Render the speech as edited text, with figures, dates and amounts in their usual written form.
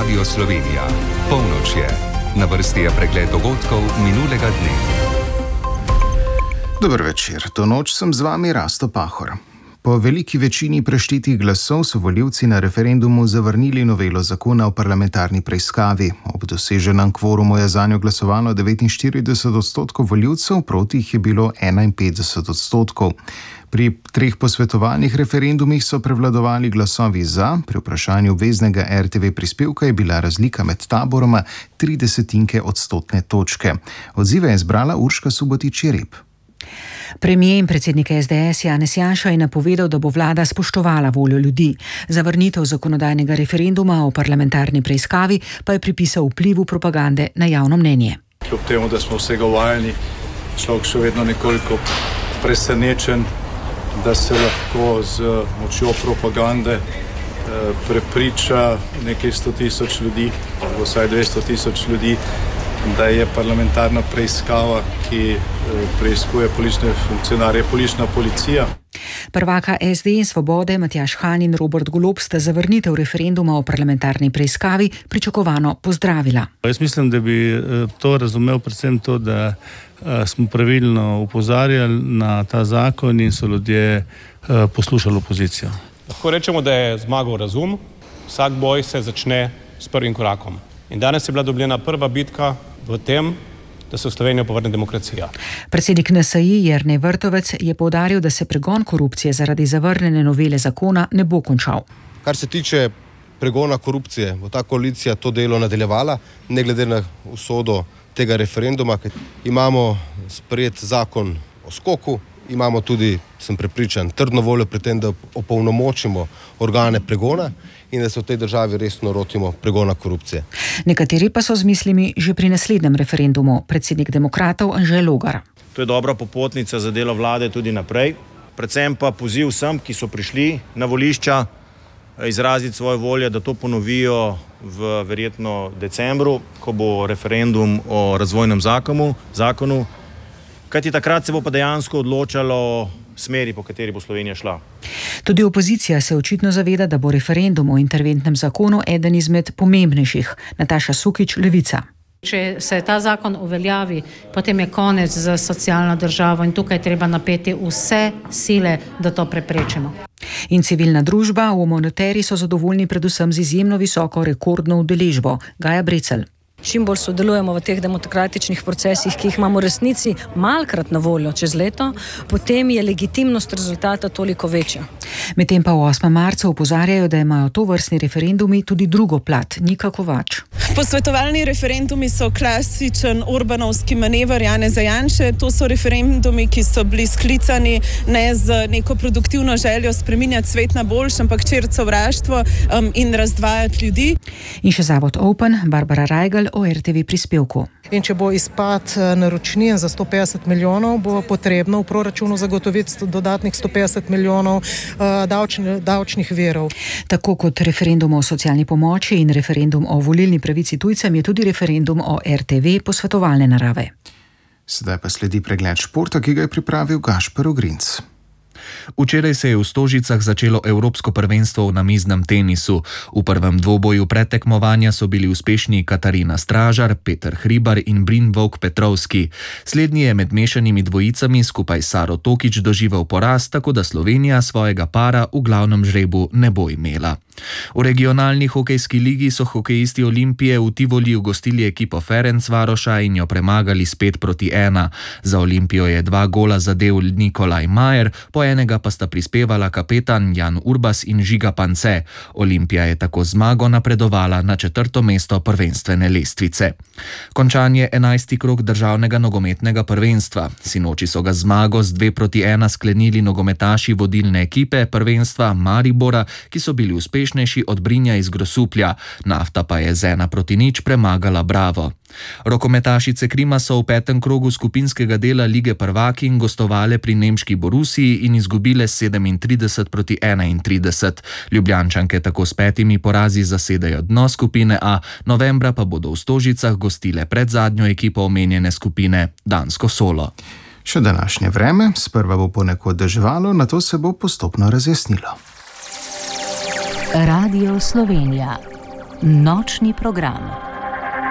Radio Slovenija. Polnoč je. Na vrsti je pregled dogodkov minulega dne. Dober večer, to noč sem z vami Rasto Pahor. Po veliki večini preštitih glasov so volivci na referendumu zavrnili novelo zakona o parlamentarni preiskavi. Ob doseženem kvorumu je zanjo glasovalo 49% volivcev, proti jih je bilo 51%. Pri 3 posvetovalnih referendumih so prevladovali glasovi za, pri vprašanju obveznega RTV prispevka je bila razlika med taboroma 0,3 odstotne točke. Odzive je zbrala Urška Subotič-Jereb. Premier in predsednik SDS Janez Janša je napovedal, da bo vlada spoštovala voljo ljudi. Zavrnitev zakonodajnega referenduma o parlamentarni preiskavi pa je pripisal vplivu propagande na javno mnenje. Kljub temu, da smo vsega vajeni, človek še vedno nekoliko presenečen, da se lahko z močjo propagande prepriča nekaj 100.000 ljudi, vsaj 200.000 ljudi, da je parlamentarna preiskava, ki preiskuje politične funkcionarje, politična policija. Prvaka SD in Svobode Matjaž Han in Robert Golob sta zavrnitev referenduma o parlamentarni preiskavi pričakovano pozdravila. Jaz mislim, da bi to razumel predvsem to, da smo pravilno upozarjali na ta zakon in so ljudje poslušali opozicijo. Lahko rečemo, da je zmagal razum, vsak boj se začne s prvim korakom. In danes je bila dobljena prva bitka v tem, da se v Slovenijo povrne demokracija. Predsednik NSI Jernej Vrtovec je poudaril, da se pregon korupcije zaradi zavrnjene novele zakona ne bo končal. Kar se tiče pregona korupcije, bo ta koalicija to delo nadaljevala, ne glede na usodo tega referenduma. Imamo sprejet zakon o skoku, imamo tudi, sem prepričan, trdno voljo pri tem, da opolnomočimo organe pregona in da se v tej državi resno lotimo pregona korupcije. Nekateri pa so z mislimi že pri naslednjem referendumu, predsednik demokratov Anže Logar. To je dobra popotnica za delo vlade tudi naprej. Predvsem pa poziv vsem, ki so prišli na volišča, izraziti svojo voljo, da to ponovijo v verjetno decembru, ko bo referendum o razvojnem zakonu. Kajti takrat se bo pa dejansko odločalo o smeri, po kateri bo Slovenija šla. Tudi opozicija se očitno zaveda, da bo referendum o interventnem zakonu eden izmed pomembnejših. Nataša Sukič, Levica. Če se ta zakon uveljavi, potem je konec z socialno državo in tukaj treba napeti vse sile, da to preprečimo. In civilna družba v Monoteri so zadovoljni predvsem z izjemno visoko rekordno udeležbo. Gaja Brecelj. Čim bolj sodelujemo v teh demokratičnih procesih, ki jih imamo v resnici malkrat na voljo čez leto, potem je legitimnost rezultata toliko večja. Medtem pa v 8. marcu opozarjajo, da imajo tovrstni referendumi tudi drugo plat. Nika Kovač. Posvetovalni referendumi so klasičen Orbanovski manever Janeza Janše. To so referendumi, ki so bili sklicani ne z neko produktivno željo spreminjati svet na boljše, ampak črti sovraštvo in razdvajati ljudi. In še Zavod Open, Barbara Rajgl o RTV prispevku. In če bo izpad naročnin za 150 milijonov, bo potrebno v proračunu zagotoviti dodatnih 150 milijonov davčnih virov. Tako kot referendum o socialni pomoči in referendum o volilni pravici tujcem je tudi referendum o RTV posvetovalne narave. Sedaj pa sledi pregled športa, ki ga je pripravil Gašper Ogrinc. Včeraj se je v Stožicah začelo Evropsko prvenstvo v namiznem tenisu. V prvem dvoboju predtekmovanja so bili uspešni Katarina Stražar, Peter Hribar in Brin Vovk-Petrovski. Slednji je med mešanimi dvojicami skupaj s Saro Tokič doživel poraz, tako da Slovenija svojega para v glavnem žrebu ne bo imela. V regionalni hokejski ligi so hokejisti Olimpije v Tivoliju gostili ekipo Ferencvaroša in jo premagali s 5-1. Za Olimpijo je 2 gola zadel Nikolaj Majer, po enega pa sta prispevala kapetan Jan Urbas in Žiga Pance. Olimpija je tako zmago napredovala na 4. mesto prvenstvene lestvice. Končan je 11. krog državnega nogometnega prvenstva. Sinoči so ga zmago z 2-1 sklenili nogometaši vodilne ekipe prvenstva Maribora, ki so bili uspešnejši od Brinja iz Grosuplja. Nafta pa je z 1-0 premagala Bravo. Rokometašice Krima so v 5. krogu skupinskega dela Lige prvakinj gostovale pri nemški Borussiji in izgubile 37-31. Ljubljančanke tako s 5 porazi zasedajo dno skupine A, novembra pa bodo v Stožicah gostile predzadnjo ekipo omenjene skupine, dansko Solo. Še današnje vreme, sprva bo ponekod deževalo, nato se bo postopno razjasnilo. Radio Slovenija. Nočni program.